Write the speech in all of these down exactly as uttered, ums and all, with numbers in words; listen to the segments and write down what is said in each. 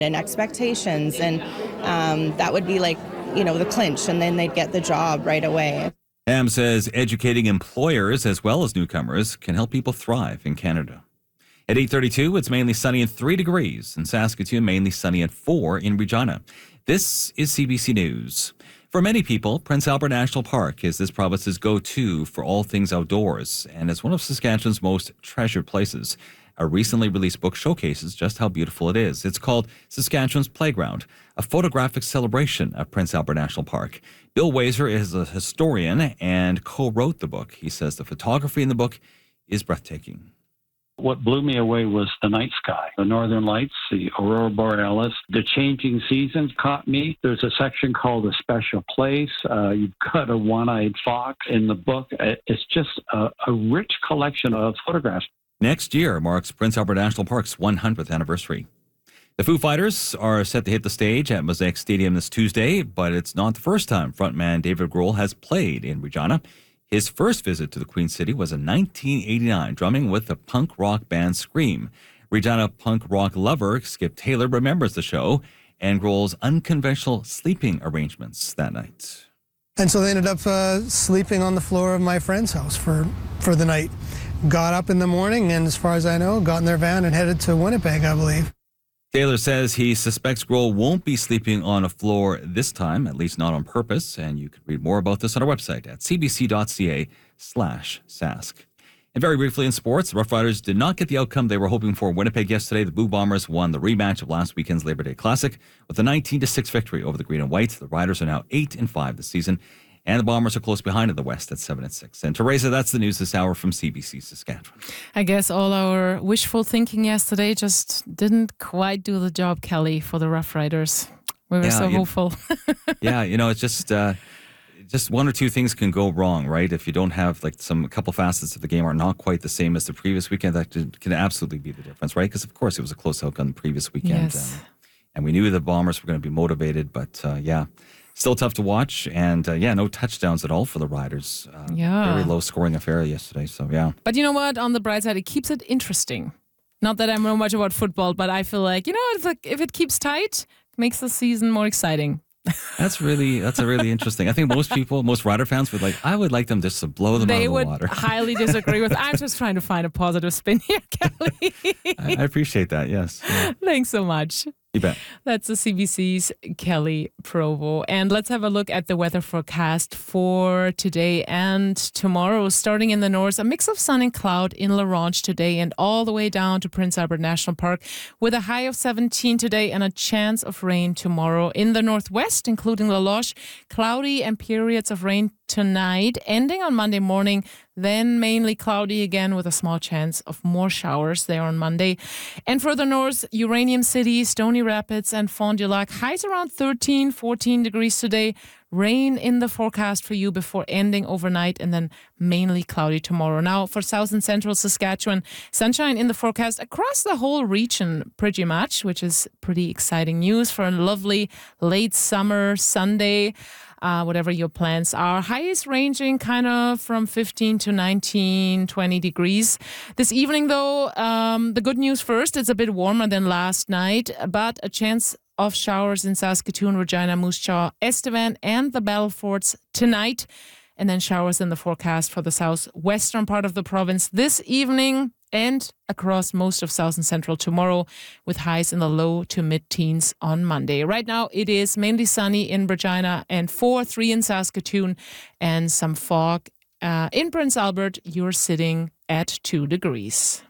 and expectations, and um, that would be like, you know, the clinch, and then they'd get the job right away. Ham says educating employers as well as newcomers can help people thrive in Canada. At eight thirty-two, it's mainly sunny and three degrees. In Saskatoon, mainly sunny at four in Regina. This is C B C News. For many people, Prince Albert National Park is this province's go-to for all things outdoors, and is one of Saskatchewan's most treasured places. A recently released book showcases just how beautiful it is. It's called Saskatchewan's Playground, a photographic celebration of Prince Albert National Park. Bill Wazer is a historian and co-wrote the book. He says the photography in the book is breathtaking. What blew me away was the night sky, the northern lights, the aurora borealis, the changing seasons caught me. There's a section called A Special Place. Uh, you've got a one-eyed fox in the book. It's just a, a rich collection of photographs. Next year marks Prince Albert National Park's one hundredth anniversary. The Foo Fighters are set to hit the stage at Mosaic Stadium this Tuesday, but it's not the first time frontman David Grohl has played in Regina. His first visit to the Queen City was in nineteen eighty-nine, drumming with the punk rock band Scream. Regina punk rock lover Skip Taylor remembers the show and Grohl's unconventional sleeping arrangements that night. And so they ended up uh, sleeping on the floor of my friend's house for, for the night. Got up in the morning and, as far as I know, got in their van and headed to Winnipeg, I believe. Taylor says he suspects Grohl won't be sleeping on a floor this time, at least not on purpose, and you can read more about this on our website at cbc.ca slash sask. And very briefly in sports, the Rough Riders did not get the outcome they were hoping for in Winnipeg yesterday. The Blue Bombers won the rematch of last weekend's Labor Day Classic with a nineteen to six victory over the Green and White. The Riders are now eight and five this season, and the Bombers are close behind in the West at seven and six. And Teresa, that's the news this hour from C B C Saskatchewan. I guess all our wishful thinking yesterday just didn't quite do the job, Kelly, for the Rough Riders. We were Yeah, so you- hopeful. Yeah, you know, it's just uh, just one or two things can go wrong, right? If you don't have like some a couple facets of the game are not quite the same as the previous weekend, that could, can absolutely be the difference, right? Because of course it was a close outcome the previous weekend, Yes. um, and we knew the Bombers were going to be motivated, but uh, yeah, still tough to watch. And uh, yeah, no touchdowns at all for the Riders. Uh, Yeah. very low scoring affair yesterday. So yeah. But you know what? On the bright side, it keeps it interesting. Not that I know much about football, but I feel like, you know, if, like, if it keeps tight, it makes the season more exciting. That's really, that's a really interesting. I think most people, most Rider fans would like, I would like them just to blow them out They of the would water. highly disagree with. I'm just trying to find a positive spin here, Kelly. I, I appreciate that. Yes. Yeah, Thanks so much. you bet. That's the C B C's Kelly Provo. And let's have a look at the weather forecast for today and tomorrow. Starting in the north, a mix of sun and cloud in La Ronge today and all the way down to Prince Albert National Park with a high of seventeen today and a chance of rain tomorrow. In the northwest, including La Loche, cloudy and periods of rain tonight, ending on Monday morning, then mainly cloudy again with a small chance of more showers there on Monday. And further north, Uranium City, Stony Rapids and Fond du Lac, highs around thirteen, fourteen degrees today. Rain in the forecast for you before ending overnight and then mainly cloudy tomorrow. Now for south and central Saskatchewan, sunshine in the forecast across the whole region pretty much, which is pretty exciting news for a lovely late summer Sunday. Uh, whatever your plans are. Highs ranging kind of from fifteen to nineteen, twenty degrees. This evening, though, um, the good news first, it's a bit warmer than last night, but a chance of showers in Saskatoon, Regina, Moose Jaw, Estevan, and the Battleforts tonight. And then showers in the forecast for the southwestern part of the province this evening and across most of south and central tomorrow, with highs in the low to mid-teens on Monday. Right now, it is mainly sunny in Regina and four, three in Saskatoon, and some fog. Uh, in Prince Albert, you're sitting at two degrees.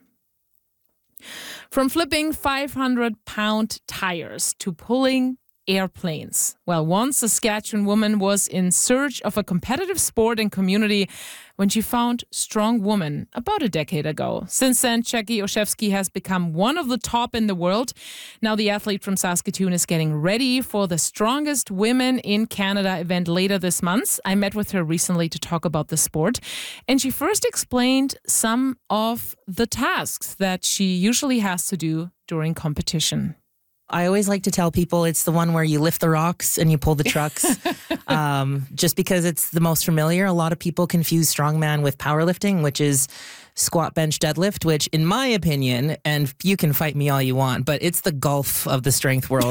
From flipping five hundred pound tires to pulling airplanes. Well, one Saskatchewan woman was in search of a competitive sport and community when she found Strong Woman about a decade ago. Since then, Jackie Oshevsky has become one of the top in the world. Now the athlete from Saskatoon is getting ready for the Strongest Women in Canada event later this month. I met with her recently to talk about the sport, and she first explained some of the tasks that she usually has to do during competition. I always like to tell people it's the one where you lift the rocks and you pull the trucks, um, just because it's the most familiar. A lot of people confuse strongman with powerlifting, which is squat, bench, deadlift, which in my opinion, and you can fight me all you want, but it's the golf of the strength world.